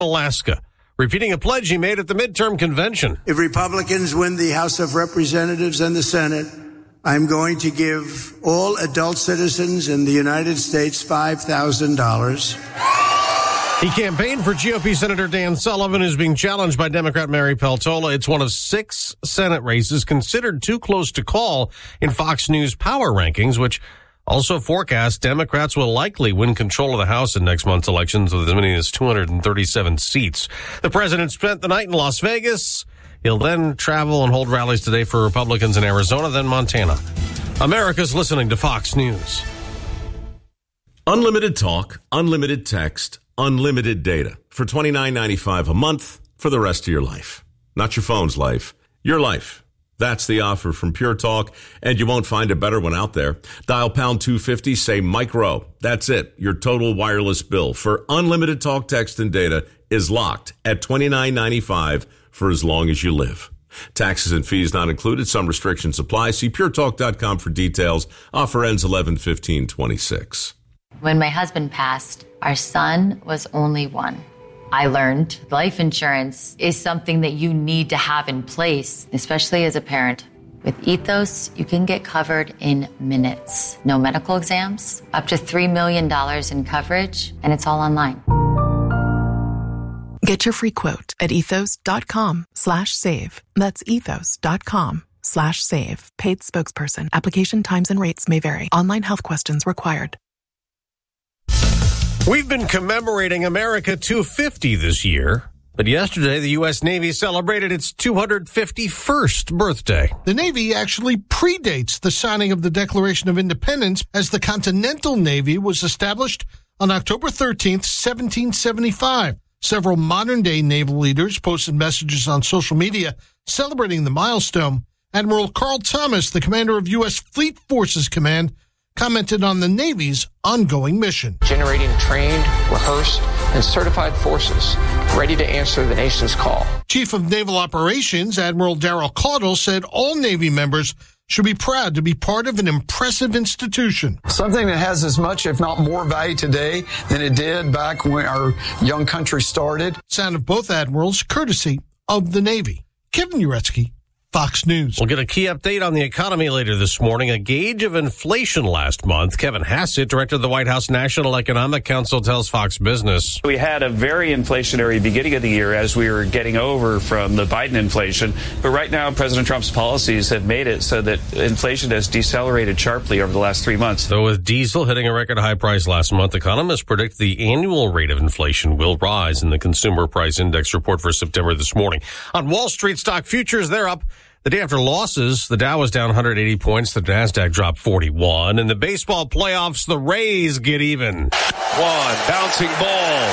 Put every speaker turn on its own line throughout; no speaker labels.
Alaska, repeating a pledge he made at the midterm convention.
If Republicans win the House of Representatives and the Senate, I'm going to give all adult citizens in the United States $5,000.
He campaigned for GOP Senator Dan Sullivan, who's being challenged by Democrat Mary Peltola. It's one of 6 Senate races considered too close to call in Fox News power rankings, which also forecast Democrats will likely win control of the House in next month's elections with as many as 237 seats. The president spent the night in Las Vegas. He'll then travel and hold rallies today for Republicans in Arizona, then Montana. America's listening to Fox News.
Unlimited talk, unlimited text, unlimited data for $29.95 a month for the rest of your life. Not your phone's life, your life. That's the offer from Pure Talk, and you won't find a better one out there. Dial pound 250, say micro. That's it. Your total wireless bill for unlimited talk, text, and data is locked at $29.95 for as long as you live. Taxes and fees not included. Some restrictions apply. See puretalk.com for details. Offer ends 11/15/26.
When my husband passed, our son was only 1. I learned life insurance is something that you need to have in place, especially as a parent. With Ethos, you can get covered in minutes. No medical exams, up to $3 million in coverage, and it's all online.
Get your free quote at ethos.com/save. That's ethos.com/save. Paid spokesperson. Application times and rates may vary. Online health questions required.
We've been commemorating America 250 this year, but yesterday the U.S. Navy celebrated its 251st birthday.
The Navy actually predates the signing of the Declaration of Independence, as the Continental Navy was established on October 13th, 1775. Several modern-day naval leaders posted messages on social media celebrating the milestone. Admiral Carl Thomas, the commander of U.S. Fleet Forces Command, commented on the Navy's ongoing mission.
Generating trained, rehearsed, and certified forces ready to answer the nation's call.
Chief of Naval Operations, Admiral Darrell Caudle, said all Navy members should be proud to be part of an impressive institution.
Something that has as much, if not more, value today than it did back when our young country started.
Sound of both admirals, courtesy of the Navy. Kevin Uretsky, Fox News.
We'll get a key update on the economy later this morning. A gauge of inflation last month. Kevin Hassett, director of the White House National Economic Council, tells Fox Business.
We had a very inflationary beginning of the year as we were getting over from the Biden inflation. But right now, President Trump's policies have made it so that inflation has decelerated sharply over the last 3 months.
So with diesel hitting a record high price last month, economists predict the annual rate of inflation will rise in the Consumer Price Index report for September this morning. On Wall Street, stock futures, they're up. The day after losses, the Dow was down 180 points. The NASDAQ dropped 41. In the baseball playoffs, the Rays get even.
One bouncing ball.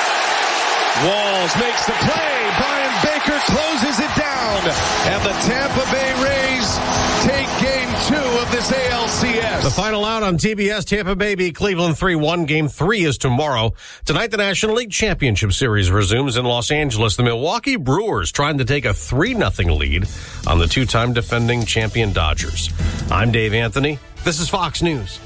Walls makes the play. Brian Baker closes it down. And the Tampa Bay Rays take Game 2 of this ALCS.
The final out on TBS, Tampa Bay beat Cleveland 3-1. Game 3 is tomorrow. Tonight, the National League Championship Series resumes in Los Angeles. The Milwaukee Brewers trying to take a 3-0 lead on the two-time defending champion Dodgers. I'm Dave Anthony. This is Fox News.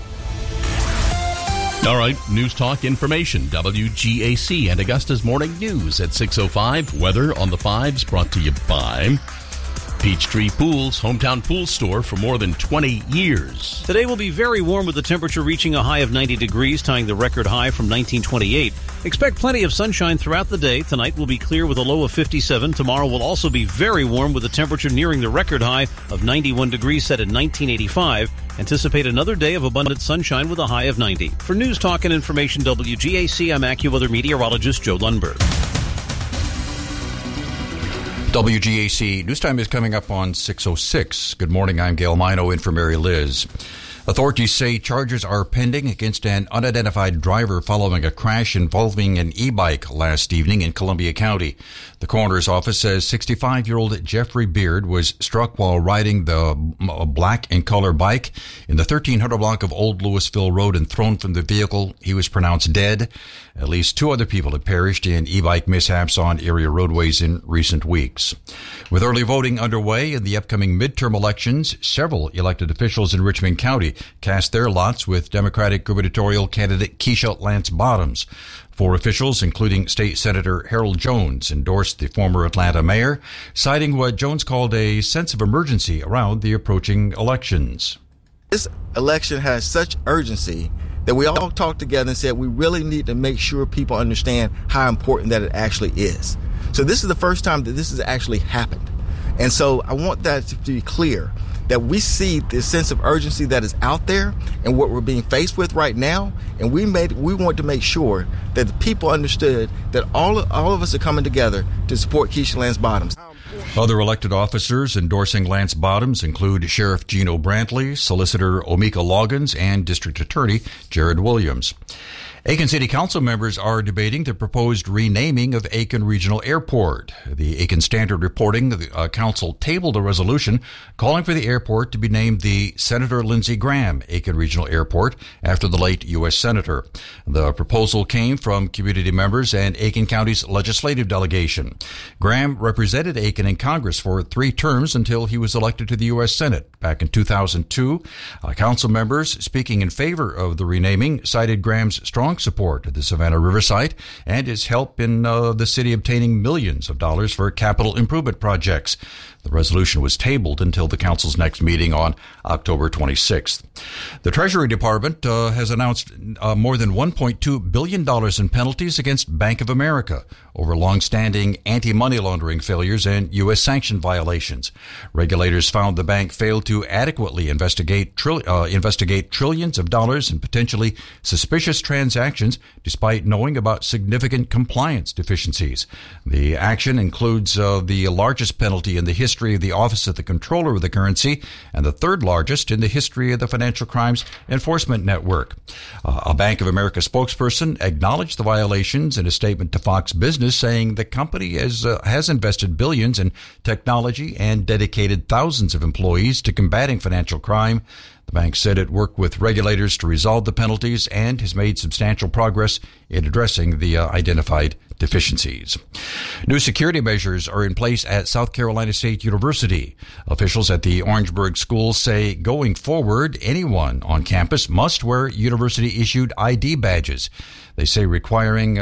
All right, News Talk Information, WGAC and Augusta's Morning News at 6:05. Weather on the 5s brought to you by Peachtree Pools, hometown pool store for more than 20 years.
Today will be very warm with the temperature reaching a high of 90 degrees, tying the record high from 1928. Expect plenty of sunshine throughout the day. Tonight will be clear with a low of 57. Tomorrow will also be very warm with the temperature nearing the record high of 91 degrees set in 1985. Anticipate another day of abundant sunshine with a high of 90. For News Talk and Information WGAC, I'm AccuWeather meteorologist Joe Lundberg.
WGAC News Time is coming up on 6:06. Good morning, I'm Gail Mino in for Mary Liz. Authorities say charges are pending against an unidentified driver following a crash involving an e-bike last evening in Columbia County. The coroner's office says 65-year-old Jeffrey Beard was struck while riding the black in color bike in the 1300 block of Old Louisville Road and thrown from the vehicle. He was pronounced dead. At least 2 other people have perished in e-bike mishaps on area roadways in recent weeks. With early voting underway in the upcoming midterm elections, several elected officials in Richmond County cast their lots with Democratic gubernatorial candidate Keisha Lance Bottoms. 4 officials, including State Senator Harold Jones, endorsed the former Atlanta mayor, citing what Jones called a sense of emergency around the approaching elections.
This election has such urgency that we all talked together and said we really need to make sure people understand how important that it actually is. So this is the first time that this has actually happened. And so I want that to be clear, that we see the sense of urgency that is out there and what we're being faced with right now. And we want to make sure that the people understood that all of us are coming together to support Keisha Lance Bottoms.
Other elected officers endorsing Lance Bottoms include Sheriff Gino Brantley, Solicitor Omika Loggins, and District Attorney Jared Williams. Aiken City Council members are debating the proposed renaming of Aiken Regional Airport. The Aiken Standard reporting the council tabled a resolution calling for the airport to be named the Senator Lindsey Graham Aiken Regional Airport after the late U.S. Senator. The proposal came from community members and Aiken County's legislative delegation. Graham represented Aiken in Congress for 3 terms until he was elected to the U.S. Senate back in 2002. Council members speaking in favor of the renaming cited Graham's strong support of the Savannah River site and his help in the city obtaining millions of dollars for capital improvement projects. The resolution was tabled until the council's next meeting on October 26th. The Treasury Department has announced more than $1.2 billion in penalties against Bank of America over long-standing anti-money laundering failures and U.S. sanction violations. Regulators found the bank failed to adequately investigate trillions of dollars in potentially suspicious transactions despite knowing about significant compliance deficiencies. The action includes the largest penalty in the history of the Office of the Comptroller of the Currency and the 3rd largest in the history of the Financial Crimes Enforcement Network. A Bank of America spokesperson acknowledged the violations in a statement to Fox Business, saying the company has invested billions in technology and dedicated thousands of employees to combating financial crime. The bank said it worked with regulators to resolve the penalties and has made substantial progress in addressing the identified deficiencies. New security measures are in place at South Carolina State University. Officials at the Orangeburg School say going forward, anyone on campus must wear university-issued ID badges. They say requiring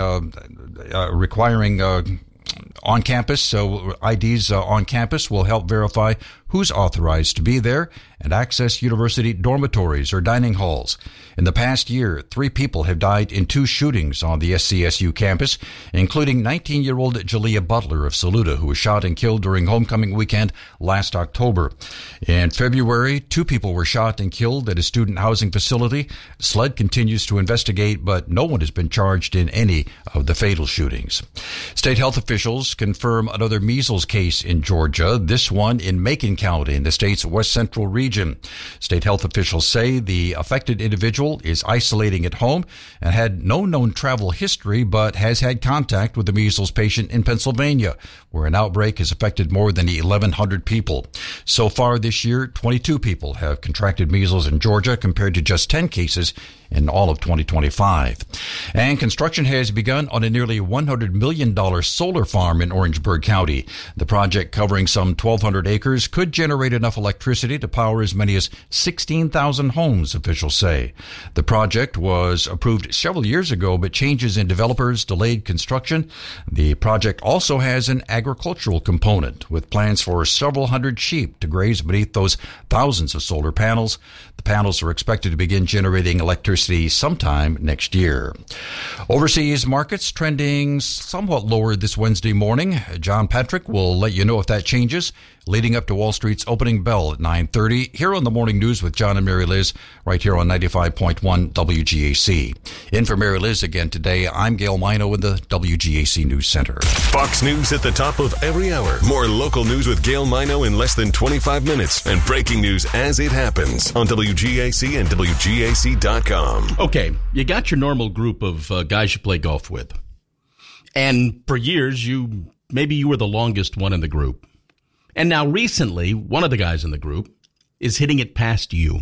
on campus, so IDs on campus will help verify who's authorized to be there and access university dormitories or dining halls. In the past year, 3 people have died in 2 shootings on the SCSU campus, including 19-year-old Jalea Butler of Saluda, who was shot and killed during homecoming weekend last October. In February, 2 people were shot and killed at a student housing facility. SLED continues to investigate, but no one has been charged in any of the fatal shootings. State health officials confirm another measles case in Georgia, this one in Macon County in the state's west central region. State health officials say the affected individual is isolating at home and had no known travel history, but has had contact with a measles patient in Pennsylvania, where an outbreak has affected more than 1,100 people. So far this year, 22 people have contracted measles in Georgia compared to just 10 cases in all of 2025. And construction has begun on a nearly $100 million solar farm in Orangeburg County. The project, covering some 1,200 acres, could generate enough electricity to power as many as 16,000 homes, officials say. The project was approved several years ago, but changes in developers delayed construction. The project also has an agricultural component, with plans for several hundred sheep to graze beneath those thousands of solar panels. The panels are expected to begin generating electricity sometime next year. Overseas markets trending somewhat lower this Wednesday morning. John Patrick will let you know if that changes, leading up to Wall Street's opening bell at 9:30 here on the Morning News with John and Mary Liz, right here on 95.1 WGAC. In for Mary Liz again today, I'm Gail Mino in the WGAC News Center.
Fox News at the top of every hour. More local news with Gail Mino in less than 25 minutes, and breaking news as it happens on WGAC and WGAC.com.
Okay, you got your normal group of guys you play golf with. And for years, maybe you were the longest one in the group. And now recently, one of the guys in the group is hitting it past you.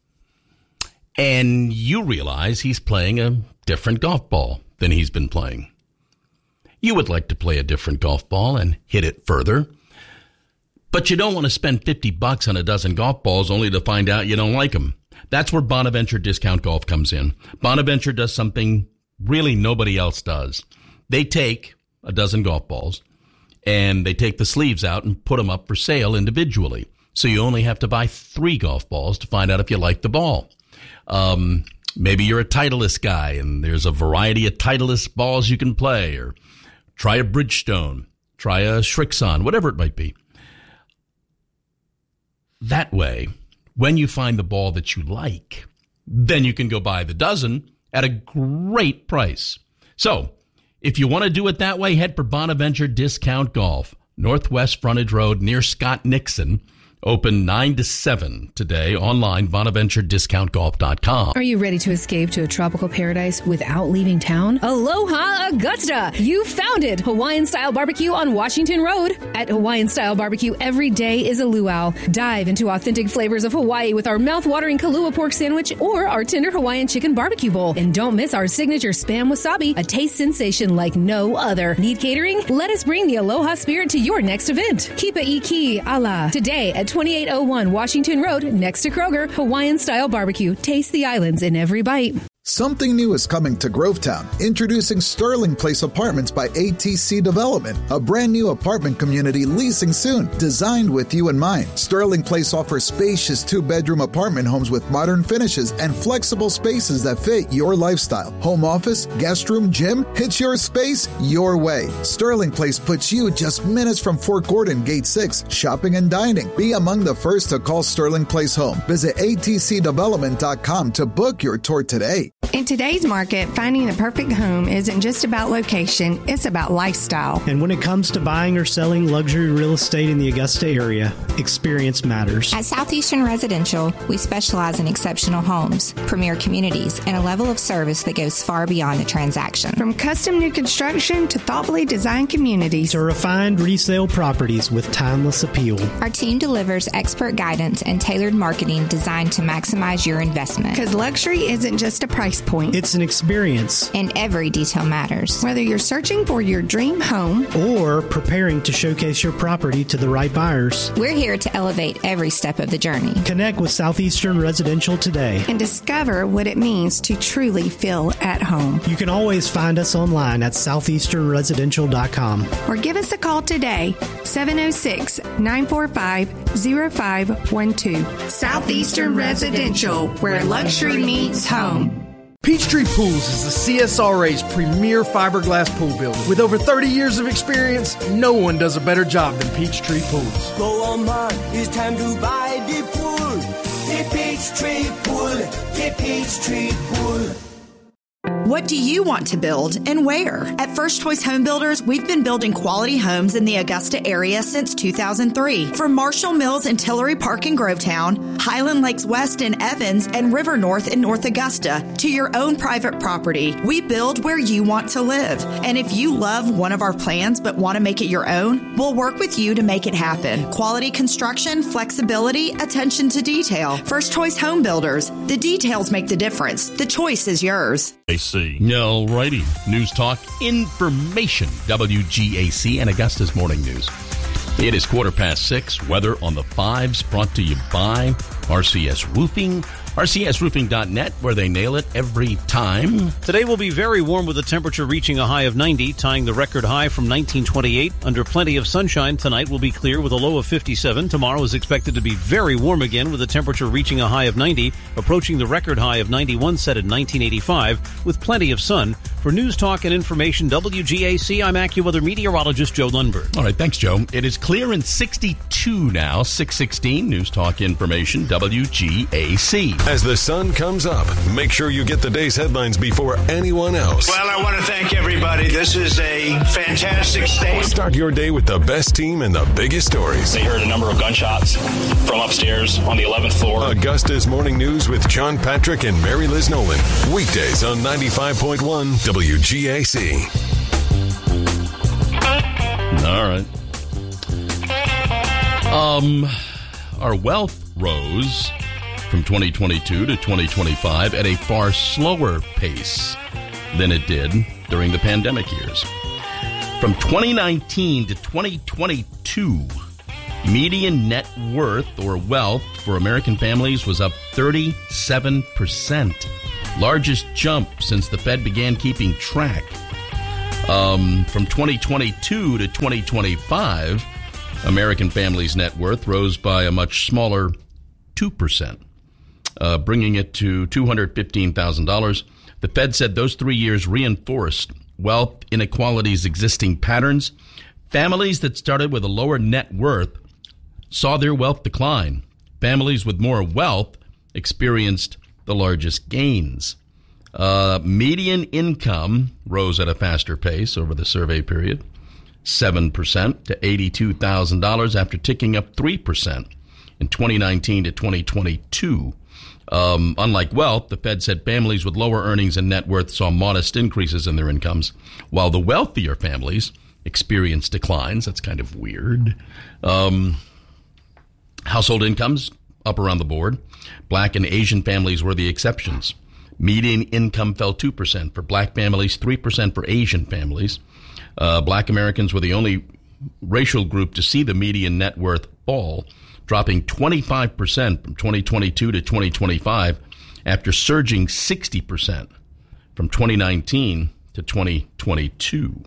And you realize he's playing a different golf ball than he's been playing. You would like to play a different golf ball and hit it further. But you don't want to spend $50 on a dozen golf balls only to find out you don't like them. That's where Bonaventure Discount Golf comes in. Bonaventure does something really nobody else does. They take a dozen golf balls and they take the sleeves out and put them up for sale individually. So you only have to buy 3 golf balls to find out if you like the ball. Maybe you're a Titleist guy and there's a variety of Titleist balls you can play, or try a Bridgestone, try a Srixon, whatever it might be. That way, when you find the ball that you like, then you can go buy the dozen at a great price. So, if you want to do it that way, head for Bonaventure Discount Golf, Northwest Frontage Road near Scott Nixon. Open 9 to 7 today. Online, BonaventureDiscountGolf.com.
Are you ready to escape to a tropical paradise without leaving town? Aloha Augusta! You found it! Hawaiian-style barbecue on Washington Road. At Hawaiian-style barbecue, every day is a luau. Dive into authentic flavors of Hawaii with our mouth-watering Kalua pork sandwich or our tender Hawaiian chicken barbecue bowl. And don't miss our signature Spam Wasabi, a taste sensation like no other. Need catering? Let us bring the Aloha spirit to your next event. Kipa Iki Ala. Today at 2801 Washington Road, next to Kroger. Hawaiian-style barbecue. Taste the islands in every bite.
Something new is coming to Grovetown. Introducing Sterling Place Apartments by ATC Development, a brand new apartment community leasing soon, designed with you in mind. Sterling Place offers spacious 2-bedroom apartment homes with modern finishes and flexible spaces that fit your lifestyle. Home office, guest room, gym, it's your space, your way. Sterling Place puts you just minutes from Fort Gordon, Gate 6, shopping and dining. Be among the first to call Sterling Place home. Visit atcdevelopment.com to book your tour today.
In today's market, finding the perfect home isn't just about location, it's about lifestyle.
And when it comes to buying or selling luxury real estate in the Augusta area, experience matters.
At Southeastern Residential, we specialize in exceptional homes, premier communities, and a level of service that goes far beyond the transaction.
From custom new construction to thoughtfully designed communities
to refined resale properties with timeless appeal.
Our team delivers expert guidance and tailored marketing designed to maximize your investment.
Because luxury isn't just a price point.
It's an experience.
And every detail matters.
Whether you're searching for your dream home
or preparing to showcase your property to the right buyers,
we're here to elevate every step of the journey.
Connect with Southeastern Residential today
and discover what it means to truly feel at home.
You can always find us online at southeasternresidential.com
or give us a call today, 706-945-0512. Southeastern Residential, where luxury meets home.
Peachtree Pools is the CSRA's premier fiberglass pool builder. With over 30 years of experience, no one does a better job than Peachtree Pools.
Go on, man, it's time to buy the pool. The Peachtree Pool, the Peachtree Pool.
What do you want to build and where? At First Choice Home Builders, we've been building quality homes in the Augusta area since 2003. From Marshall Mills and Tillery Park in Grovetown, Highland Lakes West in Evans, and River North in North Augusta, to your own private property, we build where you want to live. And if you love one of our plans but want to make it your own, we'll work with you to make it happen. Quality construction, flexibility, attention to detail. First Choice Home Builders. The details make the difference. The choice is yours.
All righty. News Talk Information, WGAC and Augusta's Morning News. It is 6:15. Weather on the 5s brought to you by RCS Roofing. RCSroofing.net, where they nail it every time.
Today will be very warm with the temperature reaching a high of 90, tying the record high from 1928. Under plenty of sunshine, tonight will be clear with a low of 57. Tomorrow is expected to be very warm again with the temperature reaching a high of 90, approaching the record high of 91 set in 1985 with plenty of sun. For News Talk and Information, WGAC, I'm AccuWeather meteorologist Joe Lundberg.
All right, thanks, Joe. It is clear and 62 now, 6:16. News Talk Information, WGAC.
As the sun comes up, make sure you get the day's headlines before anyone else.
Well, I want to thank everybody. This is a fantastic state.
Start your day with the best team and the biggest stories.
They heard a number of gunshots from upstairs on the 11th floor.
Augusta's Morning News with John Patrick and Mary Liz Nolan. Weekdays on 95.1 WGAC.
All right. Our wealth rose from 2022 to 2025 at a far slower pace than it did during the pandemic years. From 2019 to 2022, Median net worth or wealth for American families was up 37%. Largest jump since the Fed began keeping track. From 2022 to 2025, American families' net worth rose by a much smaller 2%, bringing it to $215,000. The Fed said those 3 years reinforced wealth inequality's existing patterns. Families that started with a lower net worth saw their wealth decline. Families with more wealth experienced the largest gains. Median income rose at a faster pace over the survey period, 7% to $82,000 after ticking up 3% in 2019 to 2022. Unlike wealth, the Fed said families with lower earnings and net worth saw modest increases in their incomes, while the wealthier families experienced declines. That's kind of weird. Household incomes up around the board. Black and Asian families were the exceptions. Median income fell 2% for black families, 3% for Asian families. Black Americans were the only racial group to see the median net worth fall, dropping 25% from 2022 to 2025 after surging 60% from 2019 to 2022.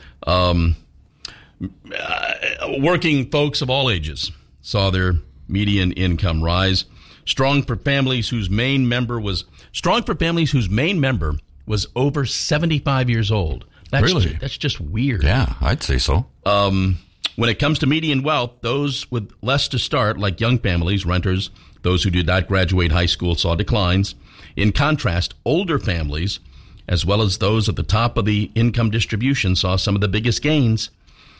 Working folks of all ages saw their median income rise. Strong for families whose main member was over 75 years old. That's just weird.
Yeah, I'd say so.
When it comes to median wealth, those with less to start, like young families, renters, those who did not graduate high school, saw declines. In contrast, older families, as well as those at the top of the income distribution, saw some of the biggest gains.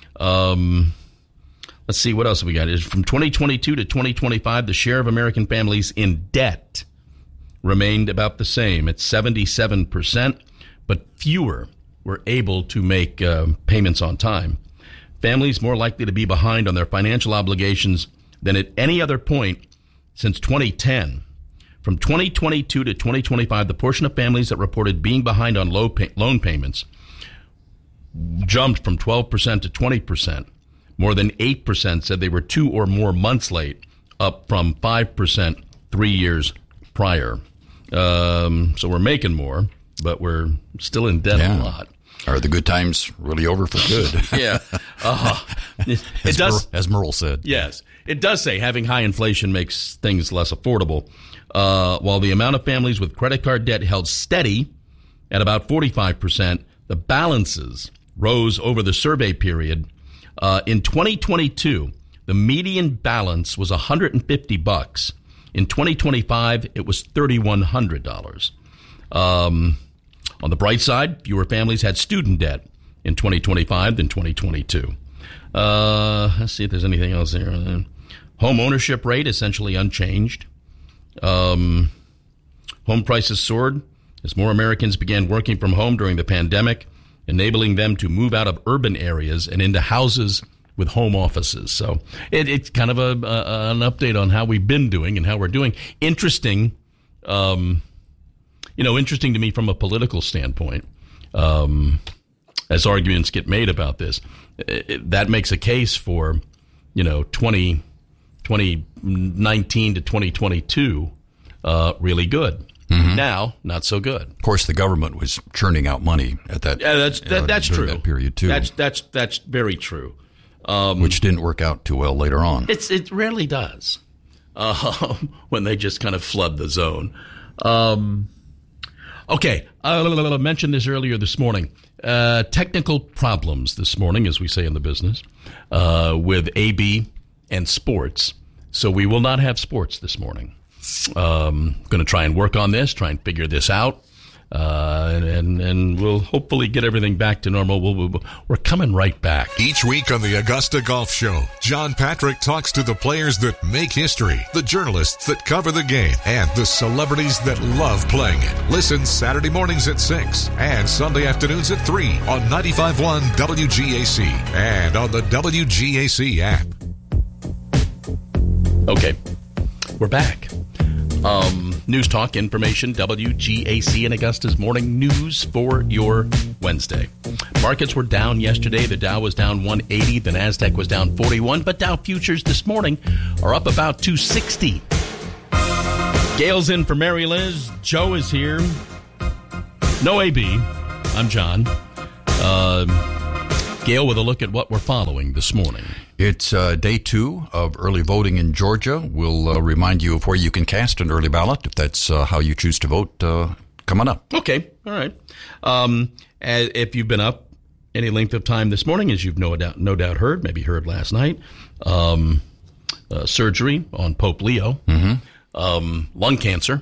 Let's see, what else we got? From 2022 to 2025, the share of American families in debt remained about the same at 77%, but fewer were able to make payments on time. Families more likely to be behind on their financial obligations than at any other point since 2010. From 2022 to 2025, the portion of families that reported being behind on loan payments jumped from 12% to 20%. More than 8% said they were 2 or more months late, up from 5% 3 years prior. So we're making more, but we're still in debt a lot.
Are the good times really over for good?
Yeah. It does,
as Merle said.
Yes. It does say having high inflation makes things less affordable. While the amount of families with credit card debt held steady at about 45%, the balances rose over the survey period. In 2022, the median balance was $150. In 2025, it was $3,100. On the bright side, fewer families had student debt in 2025 than 2022. Let's see if there's anything else there. Home ownership rate essentially unchanged. Home prices soared as more Americans began working from home during the pandemic, enabling them to move out of urban areas and into houses with home offices. So it's kind of an update on how we've been doing and how we're doing. Interesting, interesting to me from a political standpoint, as arguments get made about this. That makes a case for, 2019 to 2022, really good. Mm-hmm. Now, not so good.
Of course, the government was churning out money at that.
Yeah, that's true.
That period too.
That's very true.
Which didn't work out too well later on.
It rarely does. When they just kind of flood the zone. Okay, I mentioned this earlier this morning. Technical problems this morning, as we say in the business, with AB and sports. So we will not have sports this morning. Going to try and work on this, try and figure this out, and we'll hopefully get everything back to normal. We're coming right back.
Each week on the Augusta Golf Show, John Patrick talks to the players that make history, the journalists that cover the game, and the celebrities that love playing it. Listen Saturday mornings at 6 and Sunday afternoons at 3 on 95.1 WGAC and on the WGAC app.
Okay, we're back. News Talk, information, WGAC and Augusta's morning news for your Wednesday. Markets were down yesterday. The Dow was down 180. The NASDAQ was down 41. But Dow futures this morning are up about 260. Gail's in for Mary Liz. Joe is here. No AB. I'm John. Gail with a look at what we're following this morning.
It's day 2 of early voting in Georgia. We'll remind you of where you can cast an early ballot if that's how you choose to vote coming up.
Okay. All right. If you've been up any length of time this morning, as you've no doubt heard, maybe heard last night, surgery on Pope Leo, lung cancer.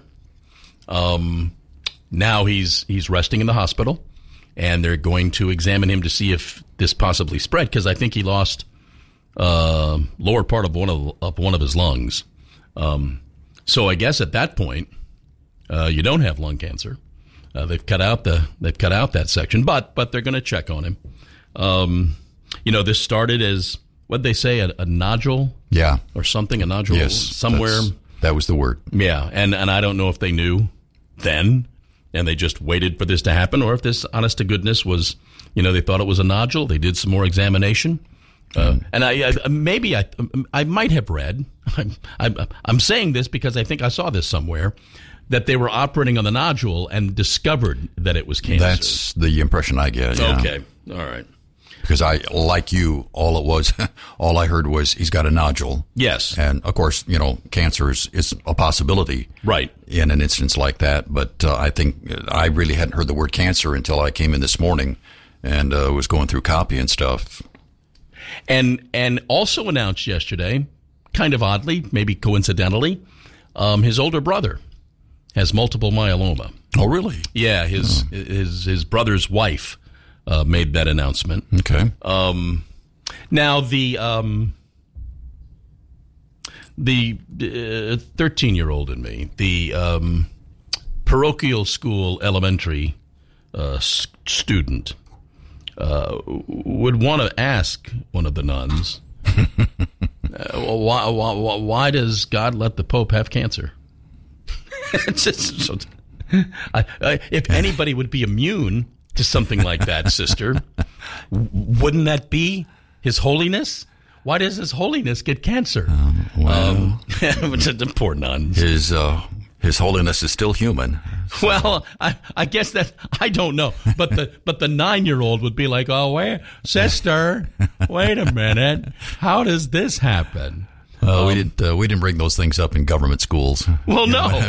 Now he's resting in the hospital, and they're going to examine him to see if this possibly spread, because I think he lost lower part of one of his lungs. So I guess at that point, you don't have lung cancer. They've cut out that section, but they're going to check on him. This started as, what'd they say, a nodule?
Yeah.
Or something, a nodule?
Yes,
somewhere.
That was the word.
Yeah, and I don't know if they knew then, and they just waited for this to happen, or if this, honest to goodness, was, they thought it was a nodule. They did some more examination. And I might have read, I'm saying this because I think I saw this somewhere, that they were operating on the nodule and discovered that it was cancer.
That's the impression I get. Yeah.
Okay. All right.
Because like you, all I heard was he's got a nodule.
Yes.
And of course, cancer is a possibility.
Right.
In an instance like that. But I think I really hadn't heard the word cancer until I came in this morning and was going through copy and stuff.
And also announced yesterday, kind of oddly, maybe coincidentally, his older brother has multiple myeloma.
Oh, really?
Yeah, his brother's wife made that announcement.
Okay.
Now the 13-year-old in me, the parochial school elementary student, would want to ask one of the nuns, why does God let the Pope have cancer? If anybody would be immune to something like that, sister, wouldn't that be His Holiness? Why does His Holiness get cancer? Poor nuns.
His Holiness is still human.
Well, I guess that I don't know, but the 9-year-old would be like, sister, wait a minute, how does this happen?
We didn't bring those things up in government schools.
Well, no.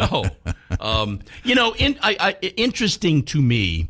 Interesting to me.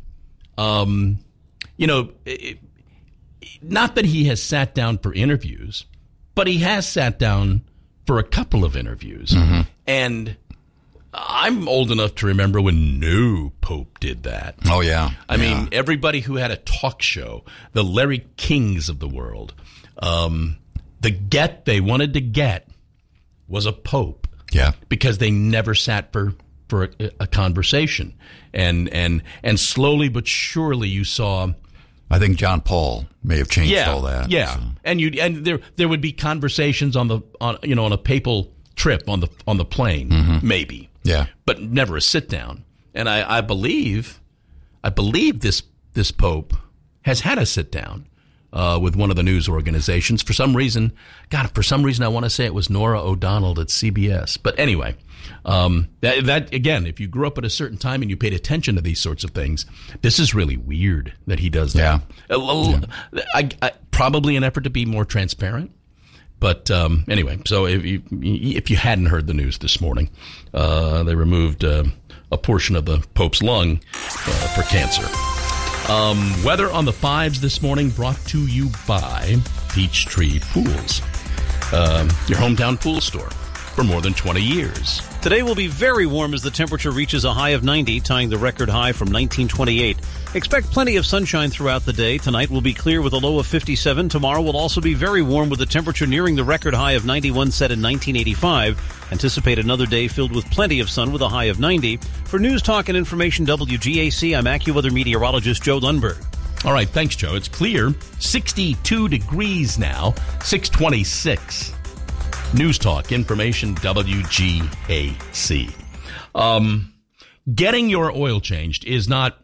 Not that he has sat down for interviews, but he has sat down for a couple of interviews, and I'm old enough to remember when no Pope did that.
Oh, yeah.
I mean, everybody who had a talk show, the Larry Kings of the world, the get they wanted to get was a Pope.
Yeah.
Because they never sat for a conversation. And slowly but surely you saw...
I think John Paul may have changed all that.
Yeah. So. And there would be conversations on a papal trip on the plane, maybe.
Yeah.
But never a sit down. And I believe this Pope has had a sit down with one of the news organizations. For some reason I want to say it was Nora O'Donnell at CBS. But anyway, that again, if you grew up at a certain time and you paid attention to these sorts of things, this is really weird that he does that. Yeah. Probably an effort to be more transparent. But anyway, so if you hadn't heard the news this morning, they removed a portion of the Pope's lung for cancer. Weather on the 5s this morning brought to you by Peachtree Pools, your hometown pool store for more than 20 years.
Today will be very warm as the temperature reaches a high of 90, tying the record high from 1928. Expect plenty of sunshine throughout the day. Tonight will be clear with a low of 57. Tomorrow will also be very warm with the temperature nearing the record high of 91 set in 1985. Anticipate another day filled with plenty of sun with a high of 90. For News Talk and Information WGAC, I'm AccuWeather meteorologist Joe Lundberg.
All right, thanks, Joe. It's clear. 62 degrees now, 626. News Talk, Information, WGAC. Getting your oil changed is not,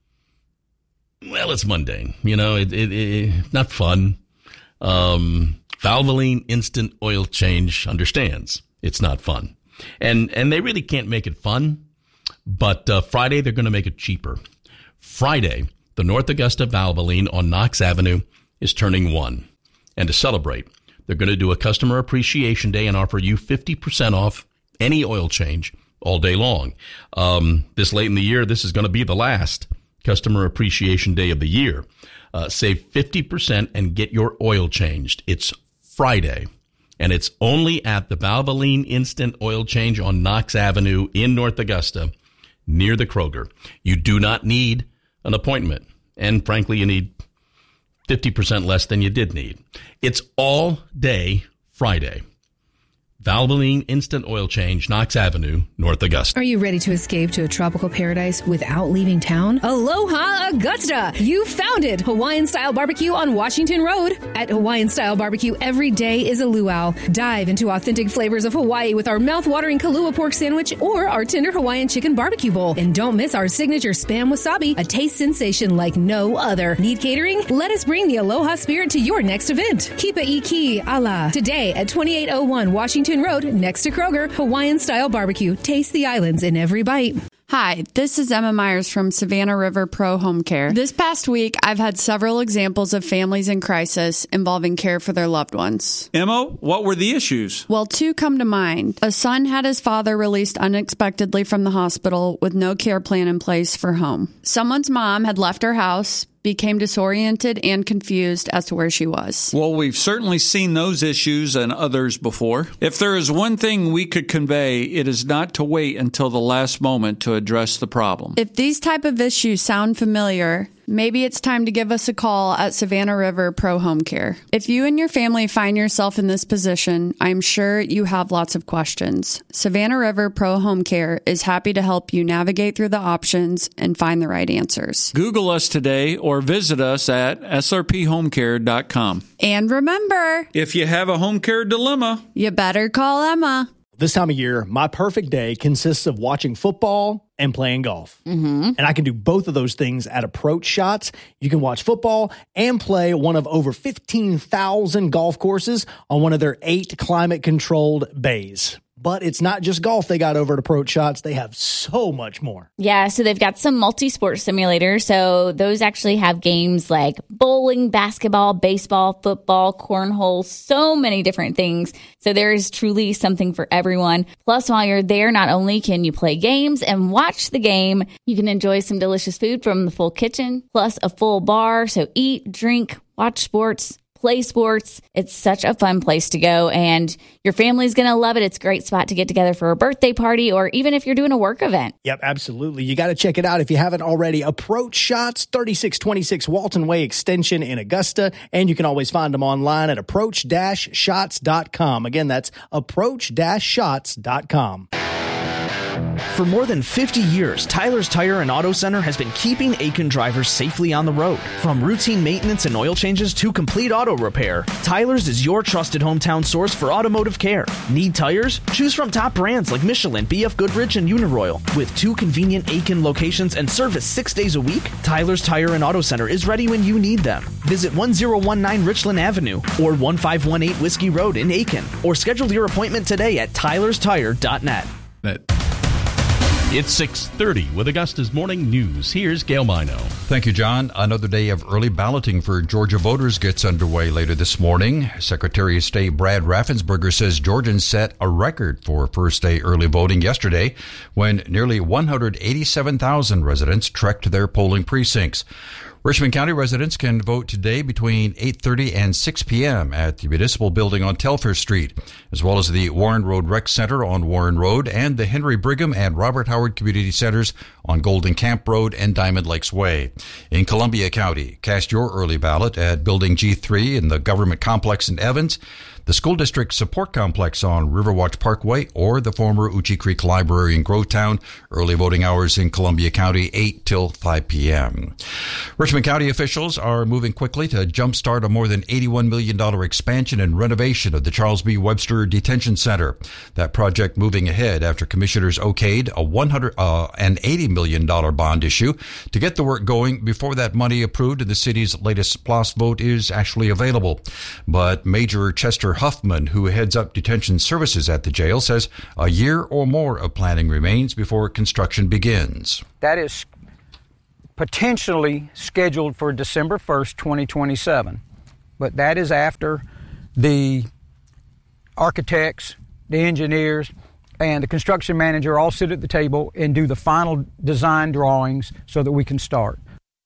well, it's mundane. It's not fun. Valvoline Instant Oil Change understands it's not fun. And they really can't make it fun. But Friday, they're going to make it cheaper. Friday, the North Augusta Valvoline on Knox Avenue is turning 1. And to celebrate, they're going to do a Customer Appreciation Day and offer you 50% off any oil change all day long. This late in the year, this is going to be the last Customer Appreciation Day of the year. Save 50% and get your oil changed. It's Friday, and it's only at the Valvoline Instant Oil Change on Knox Avenue in North Augusta, near the Kroger. You do not need an appointment, and frankly, you need 50% less than you did need. It's all day Friday. Valvoline Instant Oil Change, Knox Avenue, North Augusta.
Are you ready to escape to a tropical paradise without leaving town? Aloha Augusta! You found it! Hawaiian-style barbecue on Washington Road. At Hawaiian-style barbecue, every day is a luau. Dive into authentic flavors of Hawaii with our mouth-watering Kalua pork sandwich or our tender Hawaiian chicken barbecue bowl. And don't miss our signature Spam Wasabi, a taste sensation like no other. Need catering? Let us bring the Aloha spirit to your next event. Kipa Iki Ala. Today at 2801 Washington Road, next to Kroger, Hawaiian-style barbecue. Taste the islands in every bite.
Hi, this is Emma Myers from Savannah River Pro Home Care. This past week, I've had several examples of families in crisis involving care for their loved ones.
Emma, what were the issues?
Well, 2 come to mind. A son had his father released unexpectedly from the hospital with no care plan in place for home. Someone's mom had left her house, became disoriented and confused as to where she was.
Well, we've certainly seen those issues and others before. If there is one thing we could convey, it is not to wait until the last moment to address the problem.
If these type of issues sound familiar, maybe it's time to give us a call at Savannah River Pro Home Care. If you and your family find yourself in this position, I'm sure you have lots of questions. Savannah River Pro Home Care is happy to help you navigate through the options and find the right answers.
Google us today or visit us at srphomecare.com.
And remember,
if you have a home care dilemma,
you better call Emma.
This time of year, my perfect day consists of watching football and playing golf. And I can do both of those things at Approach Shots. You can watch football and play one of over 15,000 golf courses on one of their 8 climate-controlled bays. But it's not just golf they got over at Approach Shots. They have so much more.
Yeah, so they've got some multi-sport simulators. So those actually have games like bowling, basketball, baseball, football, cornhole, so many different things. So there is truly something for everyone. Plus, while you're there, not only can you play games and watch the game, you can enjoy some delicious food from the full kitchen, plus a full bar. So eat, drink, watch sports, play sports. It's such a fun place to go, and your family's going to love it. It's a great spot to get together for a birthday party, or even if you're doing a work event.
Yep, absolutely. You got to check it out if you haven't already. Approach Shots, 3626 Walton Way Extension in Augusta, and you can always find them online at approach-shots.com. Again, that's approach-shots.com.
For more than 50 years, Tyler's Tire and Auto Center has been keeping Aiken drivers safely on the road. From routine maintenance and oil changes to complete auto repair, Tyler's is your trusted hometown source for automotive care. Need tires? Choose from top brands like Michelin, BF Goodrich, and Uniroyal. With 2 convenient Aiken locations and service 6 days a week, Tyler's Tire and Auto Center is ready when you need them. Visit 1019 Richland Avenue or 1518 Whiskey Road in Aiken, or schedule your appointment today at tylerstire.net.
It's 6:30 with Augusta's Morning News. Here's Gail Mino.
Thank you, John. Another day of early balloting for Georgia voters gets underway later this morning. Secretary of State Brad Raffensperger says Georgians set a record for first-day early voting yesterday when nearly 187,000 residents trekked to their polling precincts. Richmond County residents can vote today between 8:30 and 6 p.m. at the Municipal Building on Telfair Street, as well as the Warren Road Rec Center on Warren Road and the Henry Brigham and Robert Howard Community Centers on Golden Camp Road and Diamond Lakes Way. In Columbia County, cast your early ballot at Building G3 in the Government Complex in Evans. the school district support complex on Riverwatch Parkway, or the former Uchi Creek Library in Grovetown. Early voting hours in Columbia County, 8 till 5 p.m. Richmond County officials are moving quickly to jumpstart a more than $81 million expansion and renovation of the Charles B. Webster Detention Center. That project moving ahead after commissioners okayed an $80 million bond issue to get the work going before that money approved in the city's latest PLOS vote is actually available. But Major Chester Huffman, who heads up detention services at the jail, says a year or more of planning remains before construction begins.
That is potentially scheduled for December 1st, 2027. But that is after the architects, the engineers, and the construction manager all sit at the table and do the final design drawings so that we can start.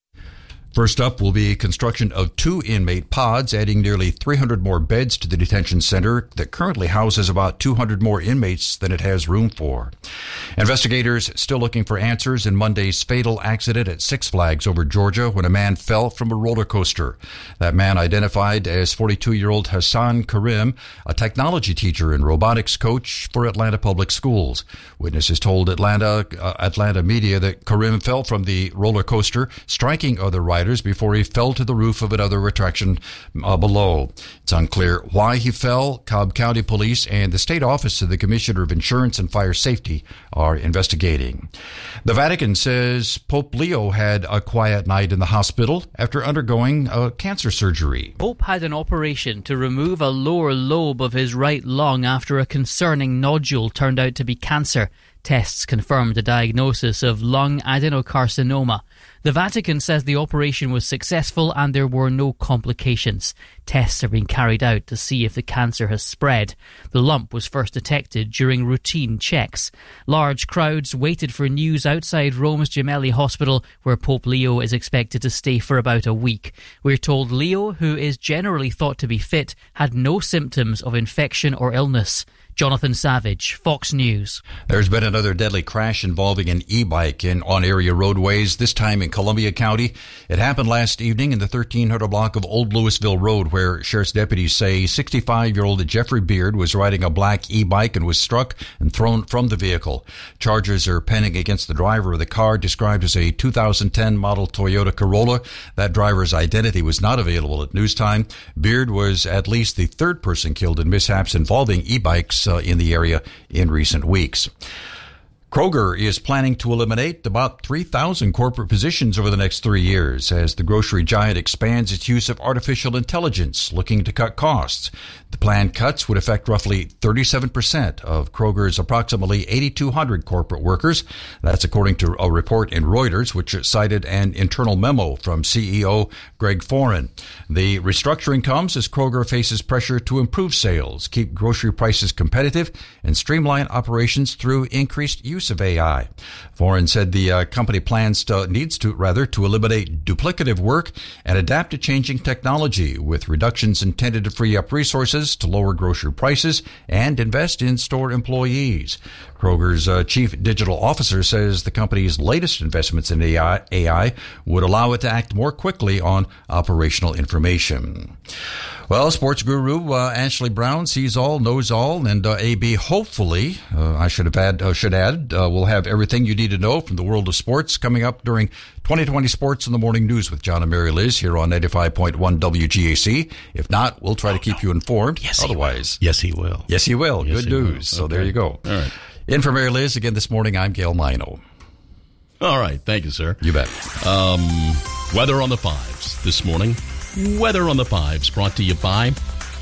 First up will be construction of 2 inmate pods, adding nearly 300 more beds to the detention center that currently houses about 200 more inmates than it has room for. Investigators still looking for answers in Monday's fatal accident at Six Flags over Georgia when a man fell from a roller coaster. That man, identified as 42-year-old Hassan Karim, a technology teacher and robotics coach for Atlanta Public Schools. Witnesses told Atlanta media that Karim fell from the roller coaster, striking other riders before he fell to the roof of another attraction below. It's unclear why he fell. Cobb County Police and the State Office of the Commissioner of Insurance and Fire Safety are investigating. The Vatican says Pope Leo had a quiet night in the hospital after undergoing a cancer surgery.
Pope had an operation to remove a lower lobe of his right lung after a concerning nodule turned out to be cancer. Tests confirmed a diagnosis of lung adenocarcinoma. The Vatican says the operation was successful and there were no complications. Tests are being carried out to see if the cancer has spread. The lump was first detected during routine checks. Large crowds waited for news outside Rome's Gemelli Hospital, where Pope Leo is expected to stay for about a week. We're told Leo, who is generally thought to be fit, had no symptoms of infection or illness. Jonathan Savage, Fox News.
There's been another deadly crash involving an e-bike on area roadways, this time in Columbia County. It happened last evening in the 1300 block of Old Louisville Road, where sheriff's deputies say 65-year-old Jeffrey Beard was riding a black e-bike and was struck and thrown from the vehicle. Charges are pending against the driver of the car, described as a 2010 model Toyota Corolla. That driver's identity was not available at news time. Beard was at least the third person killed in mishaps involving e-bikes in the area in recent weeks. Kroger is planning to eliminate about 3,000 corporate positions over the next 3 years as the grocery giant expands its use of artificial intelligence, looking to cut costs. The planned cuts would affect roughly 37% of Kroger's approximately 8,200 corporate workers. That's according to a report in Reuters, which cited an internal memo from CEO Greg Foran. The restructuring comes as Kroger faces pressure to improve sales, keep grocery prices competitive, and streamline operations through increased use of AI. Foran said the company needs to eliminate duplicative work and adapt to changing technology, with reductions intended to free up resources to lower grocery prices and invest in store employees. Kroger's chief digital officer says the company's latest investments in AI would allow it to act more quickly on operational information. Well, sports guru Ashley Brown sees all, knows all, and AB hopefully, will have everything you need to know from the world of sports coming up during 2020 Sports in the Morning News with John and Mary Liz here on 95.1 WGAC. If not, we'll try to keep you informed.
Yes,
otherwise,
yes, he will.
Yes, he will.
Yes,
Good news. So there you go.
All right.
In for Mary Liz again this morning, I'm Gail Mino.
All right. Thank you, sir.
You bet.
Weather on the fives this morning. Weather on the fives brought to you by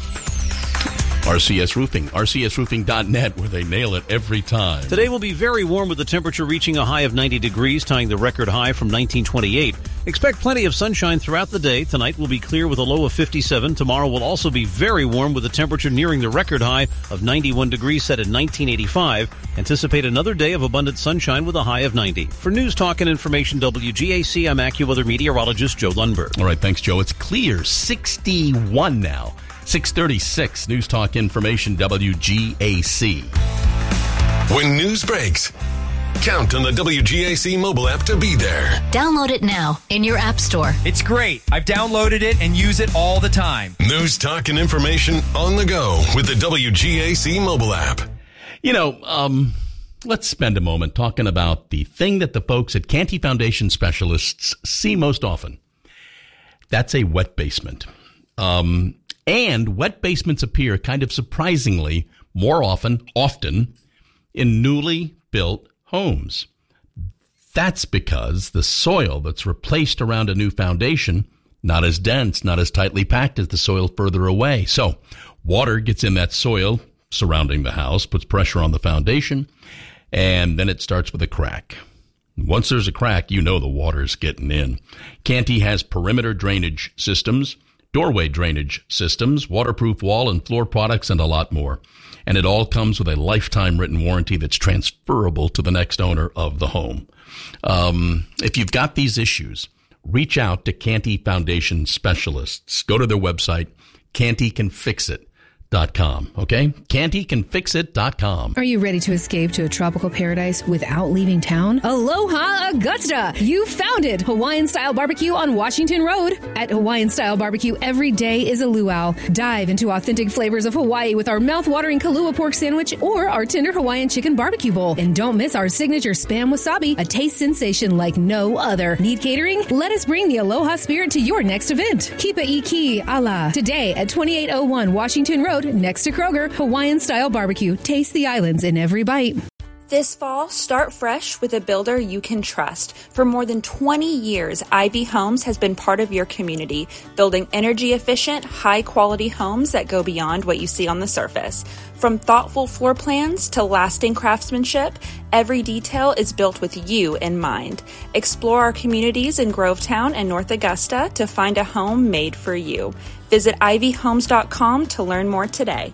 RCS Roofing, rcsroofing.net, where they nail it every time.
Today will be very warm with the temperature reaching a high of 90 degrees, tying the record high from 1928. Expect plenty of sunshine throughout the day. Tonight will be clear with a low of 57. Tomorrow will also be very warm with the temperature nearing the record high of 91 degrees set in 1985. Anticipate another day of abundant sunshine with a high of 90. For News Talk and Information WGAC, I'm AccuWeather meteorologist Joe Lundberg.
All right, thanks, Joe. It's clear, 61 now. 636 News Talk Information WGAC.
When news breaks, Count on the WGAC mobile app to be there.
Download it now in your app store.
It's great. I've downloaded it and use it all the time.
News, talk, and information on the go with the WGAC mobile app.
Let's spend a moment talking about the thing that the folks at Canty Foundation Specialists see most often. That's a wet basement. And wet basements appear kind of surprisingly more often in newly built homes. That's because the soil that's replaced around a new foundation, not as dense, not as tightly packed as the soil further away. So water gets in that soil surrounding the house, puts pressure on the foundation, and then it starts with a crack. Once there's a crack, you know the water's getting in. Canty has perimeter drainage systems, doorway drainage systems, waterproof wall and floor products, and a lot more. And it all comes with a lifetime written warranty that's transferable to the next owner of the home. If you've got these issues, reach out to Canty Foundation Specialists. Go to their website, CantyCanFixIt.com. Okay? CantyCanFixIt.com.
Are you ready to escape to a tropical paradise without leaving town? Aloha Augusta! You found it! Hawaiian Style Barbecue on Washington Road. At Hawaiian Style Barbecue, every day is a luau. Dive into authentic flavors of Hawaii with our mouth-watering Kalua pork sandwich or our tender Hawaiian chicken barbecue bowl. And don't miss our signature Spam Wasabi, a taste sensation like no other. Need catering? Let us bring the Aloha spirit to your next event. Kipa Iki Ala. Today at 2801 Washington Road, next to Kroger. Hawaiian Style Barbecue. Taste the islands in every bite.
This fall, start fresh with a builder you can trust. For more than 20 years, Ivy Homes has been part of your community, building energy-efficient, high-quality homes that go beyond what you see on the surface. From thoughtful floor plans to lasting craftsmanship, every detail is built with you in mind. Explore our communities in Grovetown and North Augusta to find a home made for you. Visit ivyhomes.com to learn more today.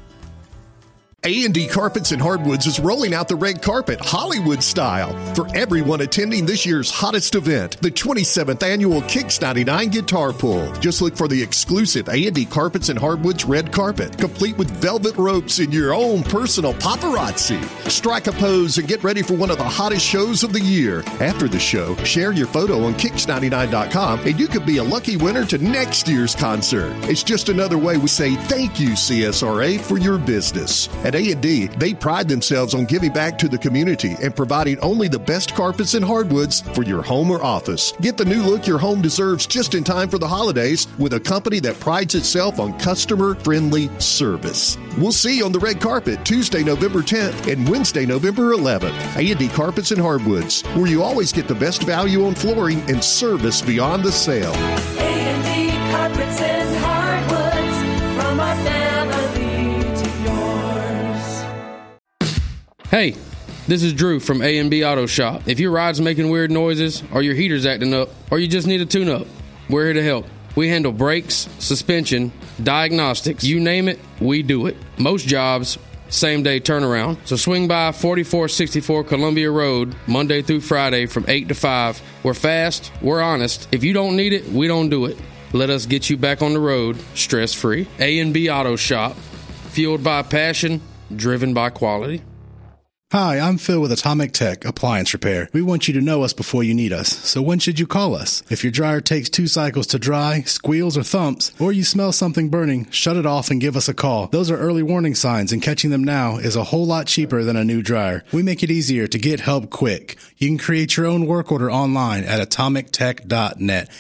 A&D Carpets and Hardwoods is rolling out the red carpet Hollywood style for everyone attending this year's hottest event, the 27th annual Kicks 99 Guitar Pull. Just look for the exclusive A&D Carpets and Hardwoods red carpet, complete with velvet ropes and your own personal paparazzi. Strike a pose and get ready for one of the hottest shows of the year. After the show, share your photo on Kicks99.com and you could be a lucky winner to next year's concert. It's just another way we say thank you, CSRA, for your business. At A&D, they pride themselves on giving back to the community and providing only the best carpets and hardwoods for your home or office. Get the new look your home deserves just in time for the holidays with a company that prides itself on customer-friendly service. We'll see you on the red carpet Tuesday, November 10th and Wednesday, November 11th. A&D Carpets and Hardwoods, where you always get the best value on flooring and service beyond the sale.
A&D Carpets and Hardwoods, from our family to yours.
Hey, this is Drew from A&B Auto Shop. If your ride's making weird noises, or your heater's acting up, or you just need a tune-up, we're here to help. We handle brakes, suspension, diagnostics, you name it, we do it. Most jobs, same-day turnaround. So swing by 4464 Columbia Road, Monday through Friday from 8 to 5. We're fast, we're honest. If you don't need it, we don't do it. Let us get you back on the road, stress-free. A&B Auto Shop, fueled by passion, driven by quality.
Hi, I'm Phil with Atomic Tech Appliance Repair. We want you to know us before you need us. So when should you call us? If your dryer takes 2 cycles to dry, squeals or thumps, or you smell something burning, shut it off and give us a call. Those are early warning signs, and catching them now is a whole lot cheaper than a new dryer. We make it easier to get help quick. You can create your own work order online at atomictech.net.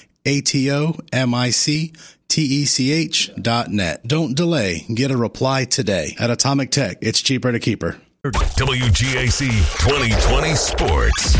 ATOMICTECH.net. Don't delay. Get a reply today. At Atomic Tech, it's cheaper to keep her.
WGAC 2020 Sports.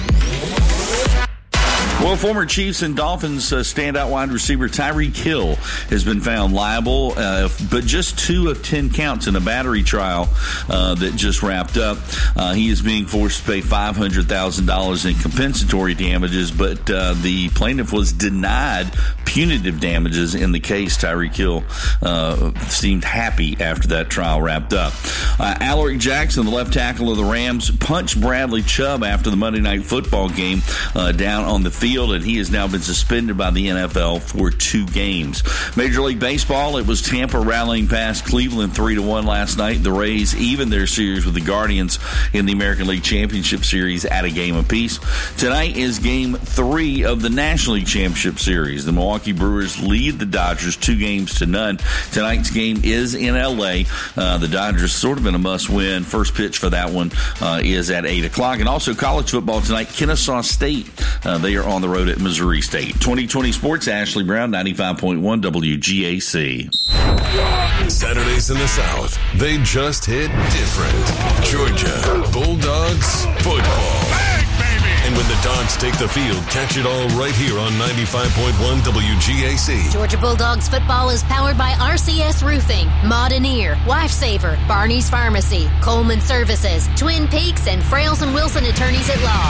Well, former Chiefs and Dolphins standout wide receiver Tyreek Hill has been found liable, but just 2 of 10 counts in a battery trial that just wrapped up. He is being forced to pay $500,000 in compensatory damages, but the plaintiff was denied punitive damages in the case. Tyreek Hill seemed happy after that trial wrapped up. Alaric Jackson, the left tackle of the Rams, punched Bradley Chubb after the Monday Night Football game down on the field. field, and he has now been suspended by the NFL for 2 games. Major League Baseball, it was Tampa rallying past Cleveland 3-1 last night. The Rays even their series with the Guardians in the American League Championship Series at a game apiece. Tonight is Game 3 of the National League Championship Series. The Milwaukee Brewers lead the Dodgers 2-0. Tonight's game is in L.A. The Dodgers sort of in a must-win. First pitch for that one is at 8 o'clock. And also college football tonight, Kennesaw State. They are on the road at Missouri State. 2020 Sports, Ashley Brown, 95.1 WGAC.
Saturdays in the South, they just hit different. Georgia Bulldogs football. And when the Dogs take the field, catch it all right here on 95.1 WGAC.
Georgia Bulldogs football is powered by RCS Roofing, Modenier, Lifesaver, Barney's Pharmacy, Coleman Services, Twin Peaks, and Frales and Wilson Attorneys at Law.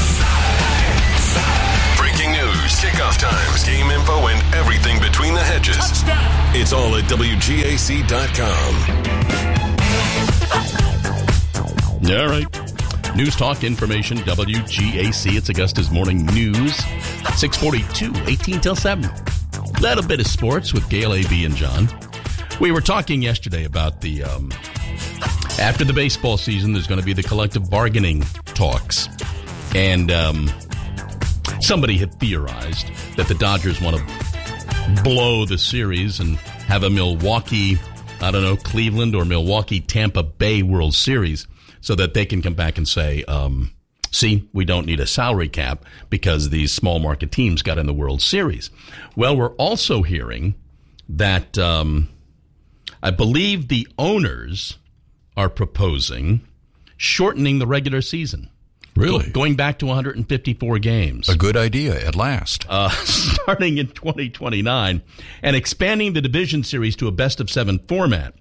Breaking news, kickoff times, game info, and everything between the hedges. Touchdown. It's all at WGAC.com.
All right. News Talk Information, WGAC. It's Augusta's Morning News. 642, 18 till 7. Little bit of sports with Gail, AB, and John. We were talking yesterday about the, after the baseball season, there's going to be the collective bargaining talks. And somebody had theorized that the Dodgers want to blow the series and have a Milwaukee, Cleveland or Milwaukee, Tampa Bay World Series, so that they can come back and say, see, we don't need a salary cap because these small market teams got in the World Series. Well, we're also hearing that I believe the owners are proposing shortening the regular season.
Really?
Going back to 154 games.
A good idea at last.
Starting in 2029 and expanding the division series to a best-of-7 format.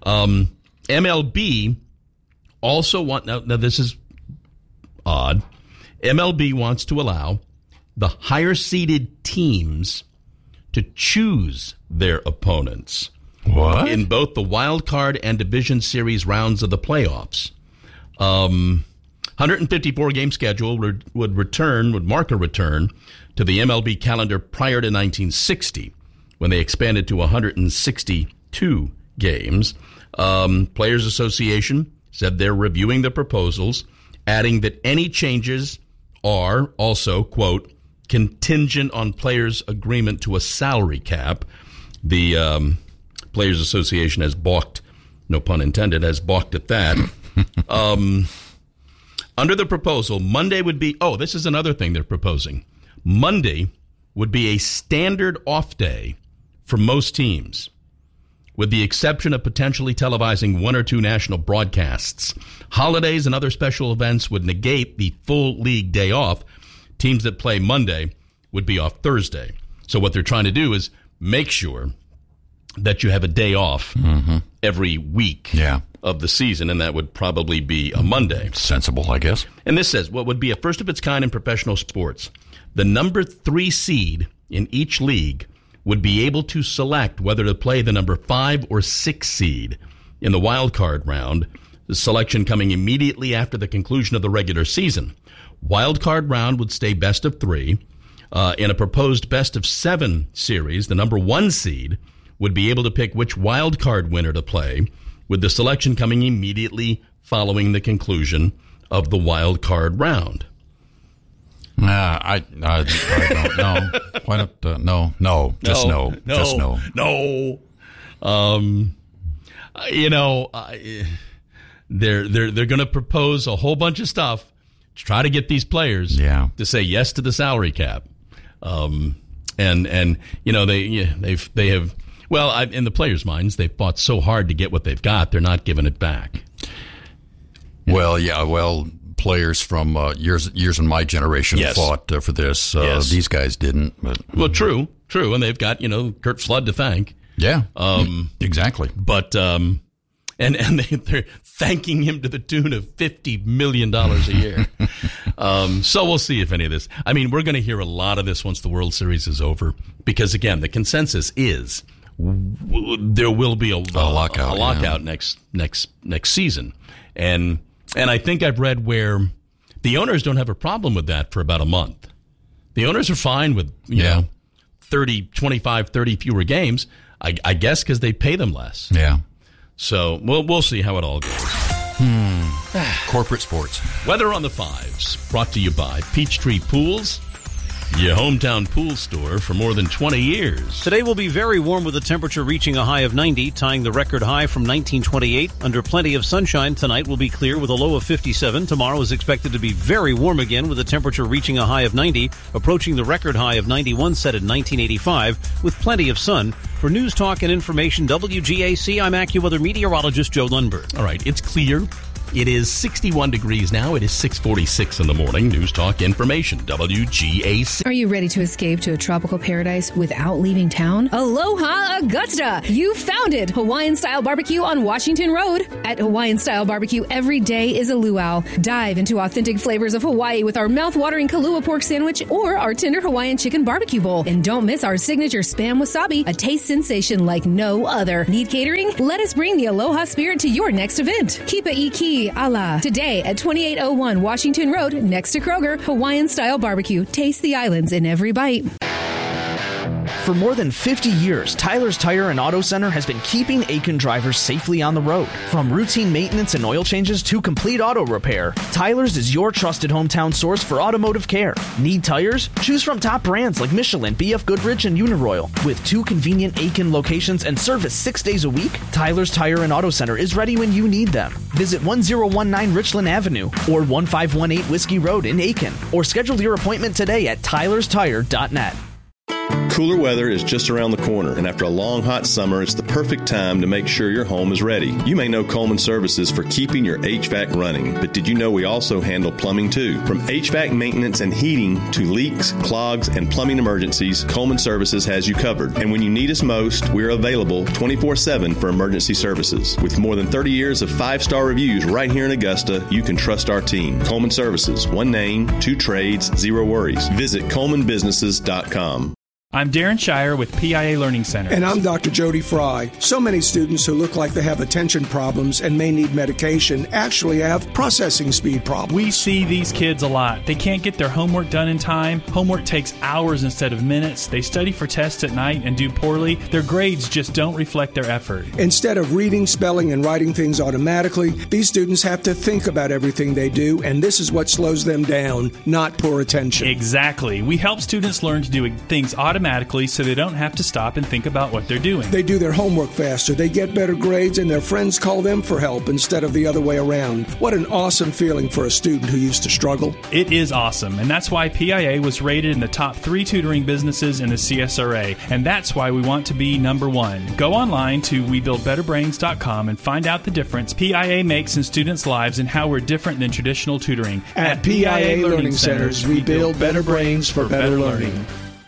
MLB also now this is odd. MLB wants to allow the higher-seeded teams to choose their opponents.
What?
In both the wild card and division series rounds of the playoffs. 154 game schedule would mark a return to the MLB calendar prior to 1960, when they expanded to 162 games. Players Association said they're reviewing the proposals, adding that any changes are also, quote, contingent on players' agreement to a salary cap. The Players Association has balked, no pun intended, has balked at that. Under the proposal, Monday would be, this is another thing they're proposing. Monday would be a standard off day for most teams, with the exception of potentially televising 1 or 2 national broadcasts. Holidays and other special events would negate the full league day off. Teams that play Monday would be off Thursday. So what they're trying to do is make sure that you have a day off every week of the season, and that would probably be a Monday.
Sensible, I guess.
And this says, what would be a first of its kind in professional sports, the number 3 seed in each league would be able to select whether to play the number 5 or 6 seed in the wild card round, the selection coming immediately after the conclusion of the regular season. Wild card round would stay best of 3. In a proposed best of 7 series, the number 1 seed would be able to pick which wild card winner to play, with the selection coming immediately following the conclusion of the wild card round.
I don't know. Why not? No. Just no.
They're going to propose a whole bunch of stuff to try to get these players to say yes to the salary cap. They have. Well, in the players' minds, they've fought so hard to get what they've got, they're not giving it back.
Players from years in my generation fought for this. These guys didn't. But,
well, true, and they've got Kurt Flood to thank.
Yeah, exactly.
But and they're thanking him to the tune of $50 million a year. So we'll see if any of this. I mean, we're going to hear a lot of this once the World Series is over, because again, the consensus is there will be a lockout next season, and I think I've read where the owners don't have a problem with that for about a month. The owners are fine with, you know, 25, 30 fewer games, I guess because they pay them less.
Yeah.
So we'll see how it all goes.
Corporate sports.
Weather on the fives, brought to you by Peachtree Pools, your hometown pool store for more than 20 years.
Today will be very warm with the temperature reaching a high of 90, tying the record high from 1928. Under plenty of sunshine, tonight will be clear with a low of 57. Tomorrow is expected to be very warm again with the temperature reaching a high of 90, approaching the record high of 91 set in 1985 with plenty of sun. For News Talk and Information WGAC, I'm AccuWeather meteorologist Joe Lundberg.
All right, it's clear. It is 61 degrees now. It is 6:46 in the morning. News Talk Information, WGAC.
Are you ready to escape to a tropical paradise without leaving town? Aloha Augusta! You found it! Hawaiian-style barbecue on Washington Road. At Hawaiian-style barbecue, every day is a luau. Dive into authentic flavors of Hawaii with our mouth-watering Kalua pork sandwich or our tender Hawaiian chicken barbecue bowl. And don't miss our signature Spam Wasabi, a taste sensation like no other. Need catering? Let us bring the Aloha spirit to your next event. Kipa Iki Ala. Today at 2801 Washington Road, next to Kroger, Hawaiian-style barbecue. Taste the islands in every bite.
For more than 50 years, Tyler's Tire and Auto Center has been keeping Aiken drivers safely on the road. From routine maintenance and oil changes to complete auto repair, Tyler's is your trusted hometown source for automotive care. Need tires? Choose from top brands like Michelin, BF Goodrich, and Uniroyal. With 2 convenient Aiken locations and service 6 days a week, Tyler's Tire and Auto Center is ready when you need them. Visit 1019 Richland Avenue or 1518 Whiskey Road in Aiken, or schedule your appointment today at tylerstire.net.
Cooler weather is just around the corner, and after a long, hot summer, it's the perfect time to make sure your home is ready. You may know Coleman Services for keeping your HVAC running, but did you know we also handle plumbing too? From HVAC maintenance and heating to leaks, clogs, and plumbing emergencies, Coleman Services has you covered. And when you need us most, we're available 24/7 for emergency services. With more than 30 years of 5-star reviews right here in Augusta, you can trust our team. Coleman Services, one name, 2 trades, 0 worries. Visit ColemanBusinesses.com.
I'm Darren Shire with PIA Learning Center.
And I'm Dr. Jody Fry. So many students who look like they have attention problems and may need medication actually have processing speed problems.
We see these kids a lot. They can't get their homework done in time. Homework takes hours instead of minutes. They study for tests at night and do poorly. Their grades just don't reflect their effort.
Instead of reading, spelling, and writing things automatically, these students have to think about everything they do, and this is what slows them down, not poor attention.
Exactly. We help students learn to do things automatically so they don't have to stop and think about what they're doing.
They do their homework faster, they get better grades, and their friends call them for help instead of the other way around. What an awesome feeling for a student who used to struggle.
It is awesome, and that's why PIA was rated in the top 3 tutoring businesses in the CSRA, and that's why we want to be number 1. Go online to WeBuildBetterBrains.com and find out the difference PIA makes in students' lives and how we're different than traditional tutoring.
At PIA Learning Centers, we build better brains for better learning.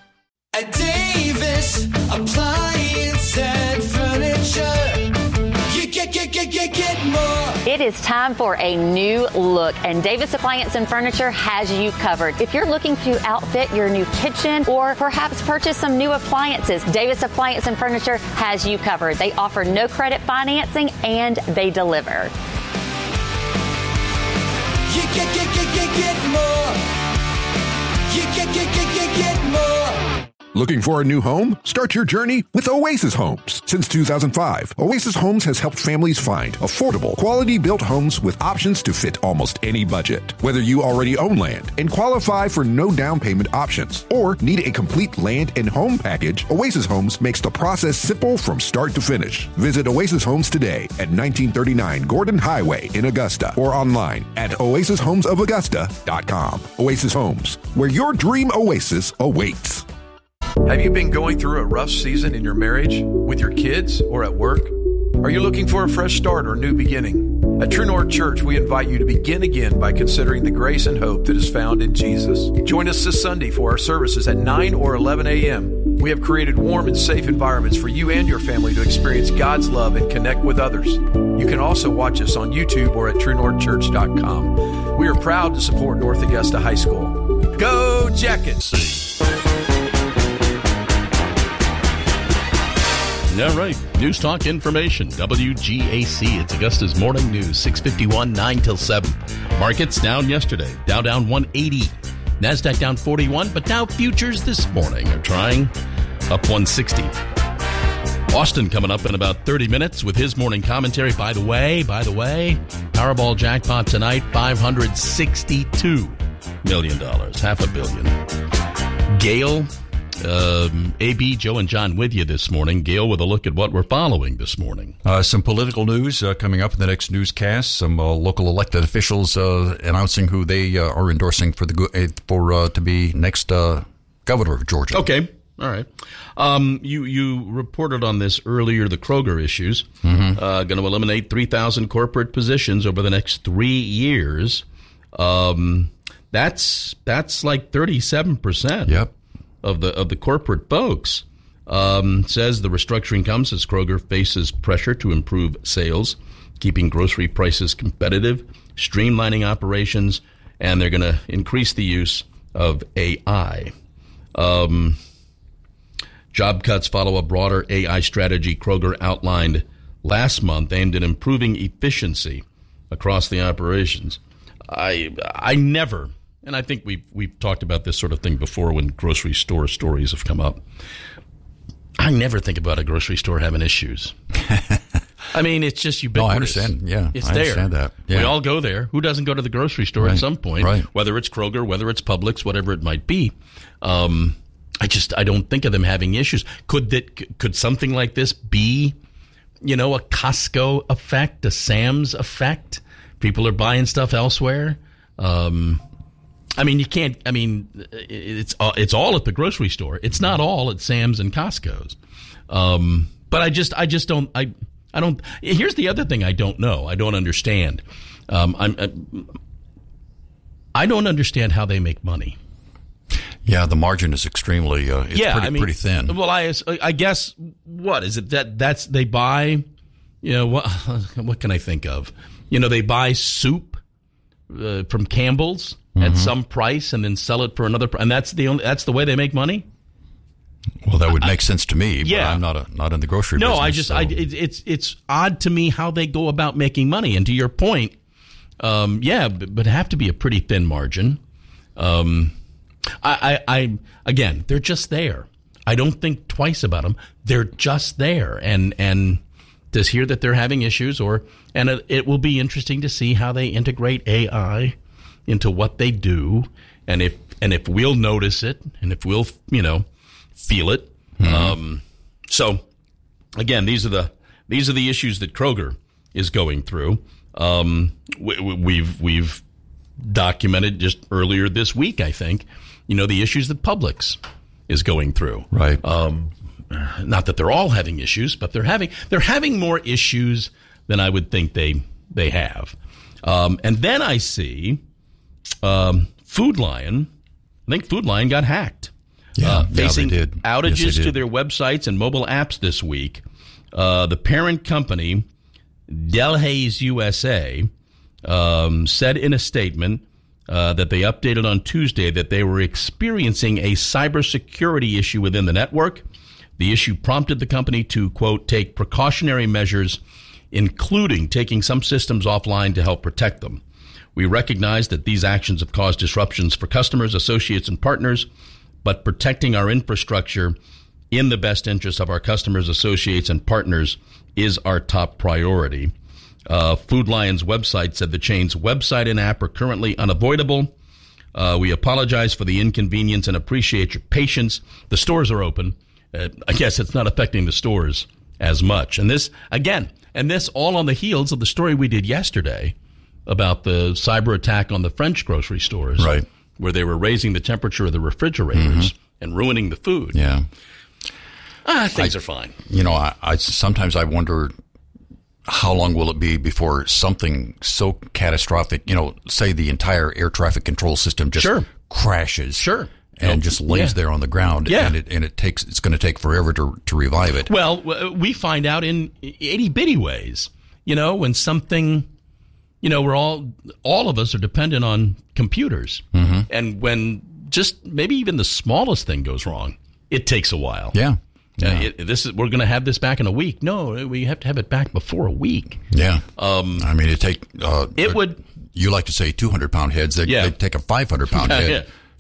At Davis Appliance and Furniture, you get more.
It is time for a new look, and Davis Appliance and Furniture has you covered. If you're looking to outfit your new kitchen or perhaps purchase some new appliances, Davis Appliance and Furniture has you covered. They offer no credit financing and they deliver.
You get more. You get more.
Looking for a new home? Start your journey with Oasis Homes. Since 2005, Oasis Homes has helped families find affordable, quality-built homes with options to fit almost any budget. Whether you already own land and qualify for no down payment options or need a complete land and home package, Oasis Homes makes the process simple from start to finish. Visit Oasis Homes today at 1939 Gordon Highway in Augusta or online at oasishomesofaugusta.com. Oasis Homes, where your dream oasis awaits.
Have you been going through a rough season in your marriage, with your kids, or at work? Are you looking for a fresh start or new beginning? At True North Church, we invite you to begin again by considering the grace and hope that is found in Jesus. Join us this Sunday for our services at 9 or 11 a.m. We have created warm and safe environments for you and your family to experience God's love and connect with others. You can also watch us on YouTube or at TrueNorthChurch.com. We are proud to support North Augusta High School. Go Jackets!
All right. News Talk Information, WGAC. It's Augusta's Morning News, 6:51, 9 till 7. Markets down yesterday. Dow down 180. NASDAQ down 41, but Dow futures this morning are trying up 160. Austin coming up in about 30 minutes with his morning commentary. By the way, Powerball jackpot tonight, $562 million, $500 million. Gail, AB, Joe, and John with you this morning. Gail with a look at what we're following this morning.
Some political news coming up in the next newscast. Some local elected officials announcing who they are endorsing for to be next governor of Georgia.
Okay. All right. You reported on this earlier, the Kroger issues. Going to eliminate 3,000 corporate positions over the next 3 years. That's like 37%.
Yep.
Of the corporate folks. Says the restructuring comes as Kroger faces pressure to improve sales, keeping grocery prices competitive, streamlining operations, and they're going to increase the use of AI. Job cuts follow a broader AI strategy Kroger outlined last month aimed at improving efficiency across the operations. I never, and I think we've talked about this sort of thing before when grocery store stories have come up. I never think about a grocery store having issues. I mean, it's just ubiquitous.
No, I understand. Yeah,
it's
I
there.
understand that. Yeah.
We all go there. Who doesn't go to the grocery store at some point?
Right.
Whether it's Kroger, whether it's Publix, whatever it might be. I don't think of them having issues. Could something like this be, a Costco effect, a Sam's effect? People are buying stuff elsewhere. You can't. It's all at the grocery store. It's not all at Sam's and Costco's. But I just don't. I don't. Here's the other thing I don't know. I don't understand. I don't understand how they make money.
Yeah, the margin is extremely. Pretty thin.
Well, I guess what is it that's they buy? What can I think of? They buy soup from Campbell's at some price and then sell it for another, and that's the way they make money.
Well, that would make sense to me.
Yeah,
but I'm not in the grocery business.
It's odd to me how they go about making money. And to your point, but it'd have to be a pretty thin margin. Again, they're just there. I don't think twice about them. They're just there, and to hear that they're having issues, and it will be interesting to see how they integrate AI into what they do, and if we'll notice it, and if we'll feel it. So again, these are the issues that Kroger is going through. We've documented just earlier this week, I think, the issues that Publix is going through.
Right.
Not that they're all having issues, but they're having more issues than I would think they have. And then I see Food Lion. I think Food Lion got hacked. Facing
they did.
outages
to
their websites and mobile apps this week. The parent company, Delhaize USA, said in a statement that they updated on Tuesday that they were experiencing a cybersecurity issue within the network. The issue prompted the company to, quote, take precautionary measures, including taking some systems offline to help protect them. We recognize that these actions have caused disruptions for customers, associates, and partners, but protecting our infrastructure in the best interest of our customers, associates, and partners is our top priority. Food Lion's website said the chain's website and app are currently unavoidable. We apologize for the inconvenience and appreciate your patience. The stores are open. I guess it's not affecting the stores as much. And this all on the heels of the story we did yesterday about the cyber attack on the French grocery stores,
right,
where they were raising the temperature of the refrigerators and ruining the food.
Yeah.
Things are fine.
I sometimes I wonder how long will it be before something so catastrophic, say the entire air traffic control system just crashes. And just lays there on the ground, and it's going to take forever to revive it.
Well, we find out in itty bitty ways, when something, we're all of us are dependent on computers, and when just maybe even the smallest thing goes wrong, it takes a while.
Yeah.
We're going to have this back in a week. No, we have to have it back before a week.
Yeah. It would. You like to say 200-pound heads? They'd take a 500-pound head.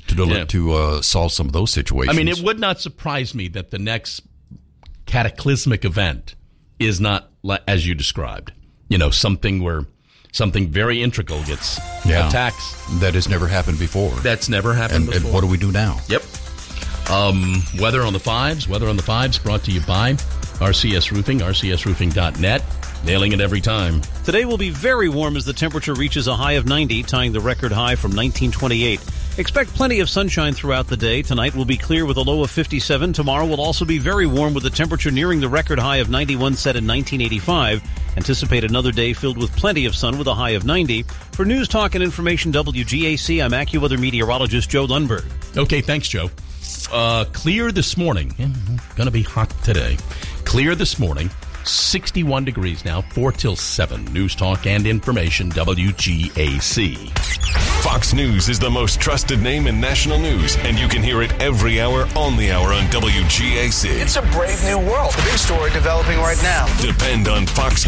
to solve some of those situations.
I mean, it would not surprise me that the next cataclysmic event is not as you described. Something where something very integral gets attacks.
That has never happened before.
That's never happened before.
And what do we do now?
Yep. Weather on the Fives. Weather on the Fives brought to you by RCS Roofing, rcsroofing.net. Nailing it every time.
Today will be very warm as the temperature reaches a high of 90, tying the record high from 1928. Expect plenty of sunshine throughout the day. Tonight will be clear with a low of 57. Tomorrow will also be very warm with the temperature nearing the record high of 91 set in 1985. Anticipate another day filled with plenty of sun with a high of 90. For News Talk and Information WGAC, I'm AccuWeather meteorologist Joe Lundberg.
Okay, thanks, Joe. Clear this morning. Going to be hot today. Clear this morning. 61 degrees now, 4 till 7. News Talk and Information, WGAC.
Fox News is the most trusted name in national news, and you can hear it every hour on the hour on WGAC.
It's a brave new world. The big story developing right now.
Depend on Fox